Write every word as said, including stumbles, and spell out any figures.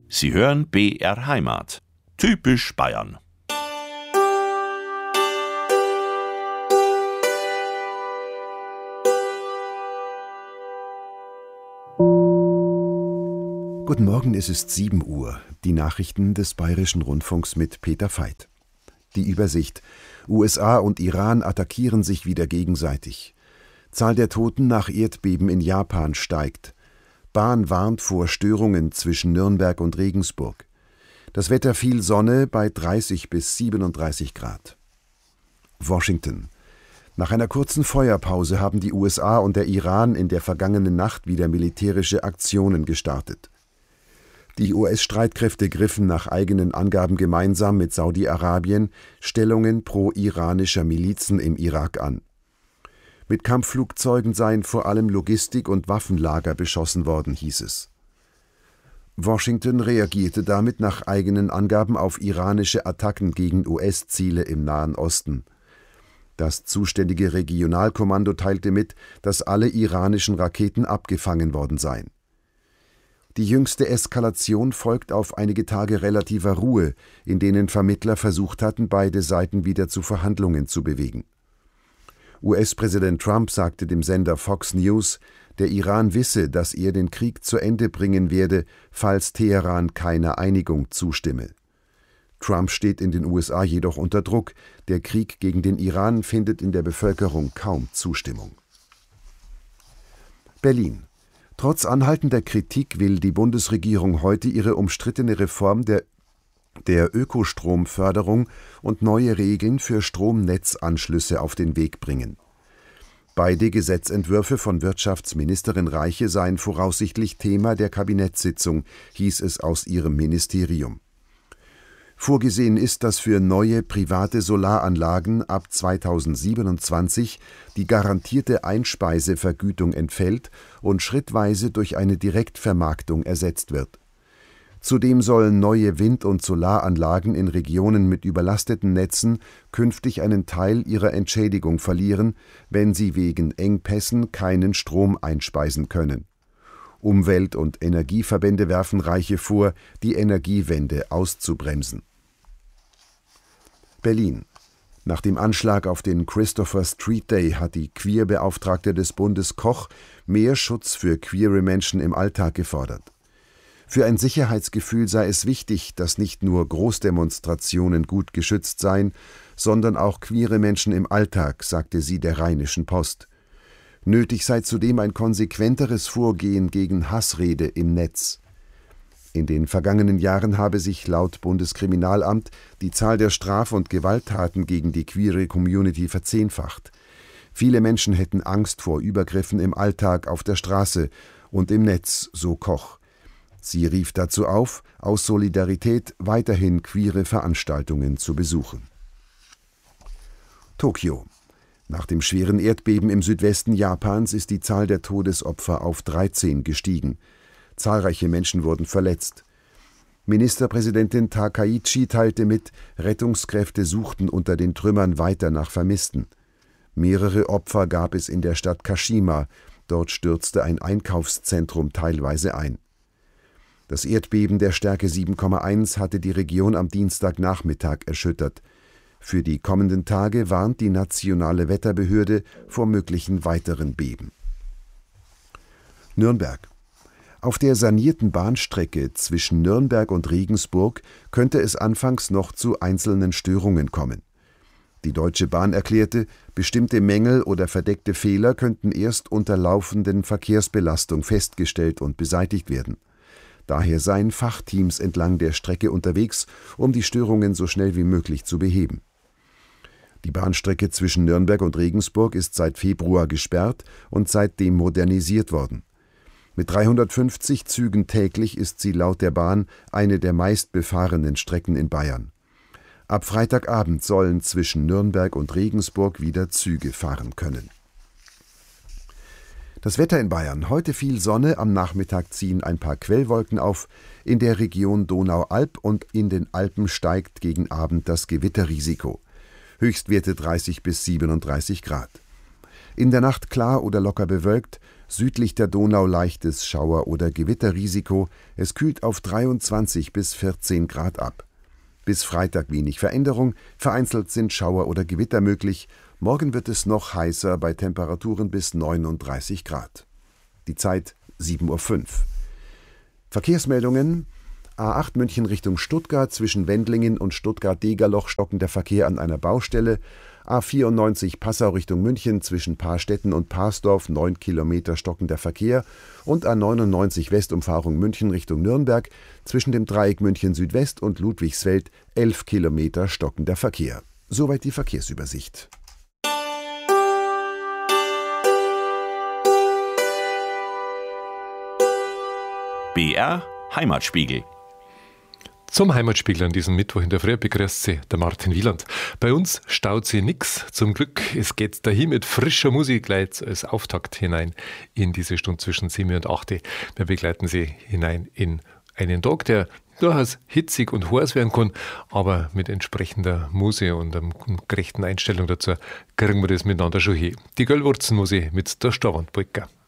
Sie hören B R Heimat. Typisch Bayern. Guten Morgen, es ist sieben Uhr. Die Nachrichten des Bayerischen Rundfunks mit Peter Veit. Die Übersicht: U S A und Iran attackieren sich wieder gegenseitig. Zahl der Toten nach Erdbeben in Japan steigt. Bahn warnt vor Störungen zwischen Nürnberg und Regensburg. Das Wetter: viel Sonne bei dreißig bis siebenunddreißig Grad. Washington: Nach einer kurzen Feuerpause haben die U S A und der Iran in der vergangenen Nacht wieder militärische Aktionen gestartet. Die U S-Streitkräfte griffen nach eigenen Angaben gemeinsam mit Saudi-Arabien Stellungen pro-iranischer Milizen im Irak an. Mit Kampfflugzeugen seien vor allem Logistik- und Waffenlager beschossen worden, hieß es. Washington reagierte damit nach eigenen Angaben auf iranische Attacken gegen U S-Ziele im Nahen Osten. Das zuständige Regionalkommando teilte mit, dass alle iranischen Raketen abgefangen worden seien. Die jüngste Eskalation folgt auf einige Tage relativer Ruhe, in denen Vermittler versucht hatten, beide Seiten wieder zu Verhandlungen zu bewegen. U S-Präsident Trump sagte dem Sender Fox News, der Iran wisse, dass er den Krieg zu Ende bringen werde, falls Teheran keiner Einigung zustimme. Trump steht in den U S A jedoch unter Druck. Der Krieg gegen den Iran findet in der Bevölkerung kaum Zustimmung. Berlin: Trotz anhaltender Kritik will die Bundesregierung heute ihre umstrittene Reform der, der Ökostromförderung und neue Regeln für Stromnetzanschlüsse auf den Weg bringen. Beide Gesetzentwürfe von Wirtschaftsministerin Reiche seien voraussichtlich Thema der Kabinettssitzung, hieß es aus ihrem Ministerium. Vorgesehen ist, dass für neue private Solaranlagen ab zweitausendsiebenundzwanzig die garantierte Einspeisevergütung entfällt und schrittweise durch eine Direktvermarktung ersetzt wird. Zudem sollen neue Wind- und Solaranlagen in Regionen mit überlasteten Netzen künftig einen Teil ihrer Entschädigung verlieren, wenn sie wegen Engpässen keinen Strom einspeisen können. Umwelt- und Energieverbände werfen Reiche vor, die Energiewende auszubremsen. Berlin: Nach dem Anschlag auf den Christopher Street Day hat die Queer-Beauftragte des Bundes Koch mehr Schutz für queere Menschen im Alltag gefordert. Für ein Sicherheitsgefühl sei es wichtig, dass nicht nur Großdemonstrationen gut geschützt seien, sondern auch queere Menschen im Alltag, sagte sie der Rheinischen Post. Nötig sei zudem ein konsequenteres Vorgehen gegen Hassrede im Netz. In den vergangenen Jahren habe sich laut Bundeskriminalamt die Zahl der Straf- und Gewalttaten gegen die queere Community verzehnfacht. Viele Menschen hätten Angst vor Übergriffen im Alltag, auf der Straße und im Netz, so Koch. Sie rief dazu auf, aus Solidarität weiterhin queere Veranstaltungen zu besuchen. Tokio: Nach dem schweren Erdbeben im Südwesten Japans ist die Zahl der Todesopfer auf dreizehn gestiegen. Zahlreiche Menschen wurden verletzt. Ministerpräsidentin Takaichi teilte mit, Rettungskräfte suchten unter den Trümmern weiter nach Vermissten. Mehrere Opfer gab es in der Stadt Kashima. Dort stürzte ein Einkaufszentrum teilweise ein. Das Erdbeben der Stärke sieben Komma eins hatte die Region am Dienstagnachmittag erschüttert. Für die kommenden Tage warnt die nationale Wetterbehörde vor möglichen weiteren Beben. Nürnberg: Auf der sanierten Bahnstrecke zwischen Nürnberg und Regensburg könnte es anfangs noch zu einzelnen Störungen kommen. Die Deutsche Bahn erklärte, bestimmte Mängel oder verdeckte Fehler könnten erst unter laufenden Verkehrsbelastung festgestellt und beseitigt werden. Daher seien Fachteams entlang der Strecke unterwegs, um die Störungen so schnell wie möglich zu beheben. Die Bahnstrecke zwischen Nürnberg und Regensburg ist seit Februar gesperrt und seitdem modernisiert worden. Mit dreihundertfünfzig Zügen täglich ist sie laut der Bahn eine der meistbefahrenen Strecken in Bayern. Ab Freitagabend sollen zwischen Nürnberg und Regensburg wieder Züge fahren können. Das Wetter in Bayern: Heute viel Sonne, am Nachmittag ziehen ein paar Quellwolken auf. In der Region Donau-Alb und in den Alpen steigt gegen Abend das Gewitterrisiko. Höchstwerte dreißig bis siebenunddreißig Grad. In der Nacht klar oder locker bewölkt, Südlich der Donau leichtes Schauer- oder Gewitterrisiko. Es kühlt auf dreiundzwanzig bis vierzehn Grad ab. Bis Freitag wenig Veränderung. Vereinzelt sind Schauer oder Gewitter möglich. Morgen wird es noch heißer bei Temperaturen bis neununddreißig Grad. Die Zeit sieben Uhr fünf. Verkehrsmeldungen. A acht München Richtung Stuttgart, zwischen Wendlingen und Stuttgart-Degerloch stockender Verkehr an einer Baustelle. A vierundneunzig Passau Richtung München, zwischen Paarstetten und Parsdorf neun Kilometer stockender Verkehr. Und A neunundneunzig Westumfahrung München Richtung Nürnberg, zwischen dem Dreieck München Südwest und Ludwigsfeld elf Kilometer stockender Verkehr. Soweit die Verkehrsübersicht. B R Heimatspiegel. Zum Heimatspiegel an diesem Mittwoch in der Früh begrüßt Sie der Martin Wieland. Bei uns staut sie nix, zum Glück. Es geht dahin mit frischer Musik gleich als Auftakt hinein in diese Stunde zwischen sieben und acht. Wir begleiten Sie hinein in einen Tag, der durchaus hitzig und heiß werden kann, aber mit entsprechender Musik und einer gerechten Einstellung dazu kriegen wir das miteinander schon hin. Die Göllwurzenmusik mit der Stavandpolka.